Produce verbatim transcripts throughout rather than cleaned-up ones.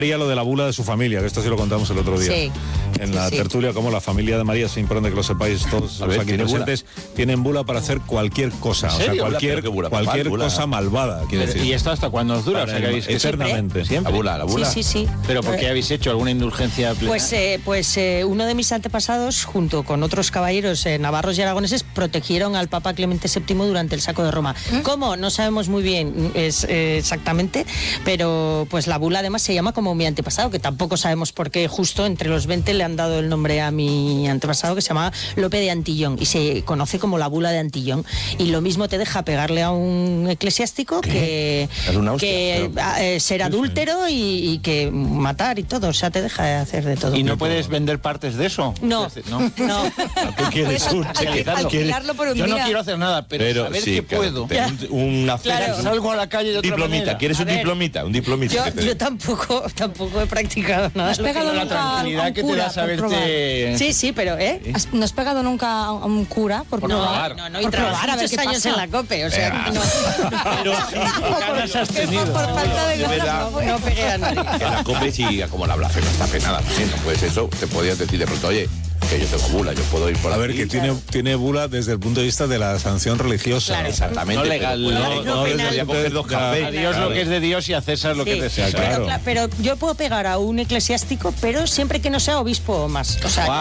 Lo de la bula de su familia, que esto sí lo contamos el otro día. Sí. En la sí, tertulia, sí. Como la familia de María, es importante que lo sepáis todos los aquí presentes, tienen bula para hacer cualquier cosa. O sea, cualquier, bula, cualquier bula, cosa bula. malvada, quiere decir. ¿Y esto hasta cuándo os dura? O sea, que habéis, eternamente. ¿Siempre? La bula, la bula. Sí, sí, sí. ¿Pero por qué habéis hecho alguna indulgencia plena? Pues, eh, pues eh, uno de mis antepasados, junto con otros caballeros eh, navarros y aragoneses, protegieron al Papa Clemente séptimo durante el saco de Roma. ¿Mm? ¿Cómo? No sabemos muy bien es, eh, exactamente, pero pues la bula además se llama como mi antepasado, que tampoco sabemos por qué justo entre los veinte le han dado el nombre a mi antepasado, que se llama Lope de Antillón y se conoce como la bula de Antillón, y lo mismo te deja pegarle a un eclesiástico ¿Qué? que, que pero... eh, ser adúltero y, y que matar y todo, o sea, te deja hacer de todo. ¿Y no puedes vender partes de eso? No, no. no. ¿Qué quieres? Un, alquilarlo por un Yo día. no quiero hacer nada, pero, pero saber sí, que puedo. Un, una feria. Claro. Salgo a la calle de otra diplomita. manera. ¿Quieres a un ver, diplomita? Un diplomita. Yo, que te yo tampoco, tampoco he practicado nada. ¿Has pegado la nunca tranquilidad a un que te da cura por saberte... Sí, sí, pero ¿eh? ¿Has- ¿No has pegado nunca a un cura por, Por probar? probar. No, no, y Por trabajar probar, a ver muchos qué años pasa. en la COPE, o sea, Eh, no. Pero sí, ganas has Que tenido. por falta de Es ganas verdad. no, no pegué a nadie. Que la COPE, si como la blasfema está penada también, ¿no? Pues eso, te podías decir de pronto, oye, que yo tengo bula, yo puedo ir por A aquí. ver, que tiene, tiene bula desde el punto de vista de la sanción religiosa. Claro. Exactamente. No legal, pero, no, bueno, no no, penal. podía coger dos cafés. A Dios lo que es de Dios y a César lo que Sí, es de César. claro. Pero, cla- pero yo puedo pegar a un eclesiástico, pero siempre que no sea obispo o más. O sea,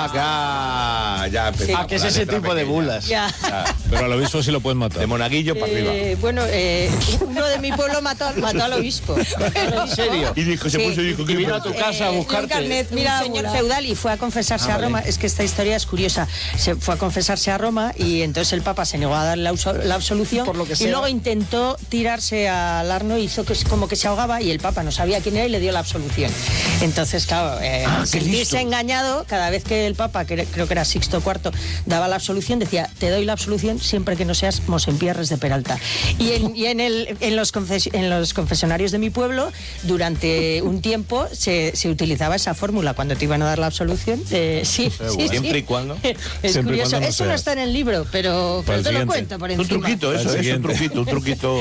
Ah, ya, ya empezamos Ah, que es la ese letra tipo de pequeña. bulas. ya. Pero al obispo sí lo pueden matar. De monaguillo para arriba. Eh, bueno, eh, uno de mi pueblo mató, mató al obispo. ¿En serio? Y dijo, se Sí. puso y dijo Y que vino a tu casa a Eh, buscarte. un carnet, mira, un señor bula. feudal y fue a confesarse Ah, a Roma. vale. Es que esta historia es curiosa. Se fue a confesarse a Roma y entonces el Papa se negó a darle la, absol- la absolución. Por lo que y sea. luego intentó tirarse al Arno, hizo que, como que se ahogaba y el Papa no sabía quién era y le dio la absolución. Entonces, claro, eh, Ah, qué sentirse listo. engañado, cada vez que el Papa, que creo que era Sixto cuarto, daba la absolución, decía, te doy la absolución siempre que no seas Mosempierres de Peralta. Y en, y en, el, en, los, confes- en los confesionarios de mi pueblo, durante un tiempo se, se utilizaba esa fórmula cuando te iban a dar la absolución. Eh, sí, sí, Siempre sí. y cuando. Es Siempre y curioso. cuando no Eso no seas. está en el libro, pero, Para pero el te lo siguiente. cuento por Un encima. truquito, eso, Al es un siguiente. truquito, un truquito.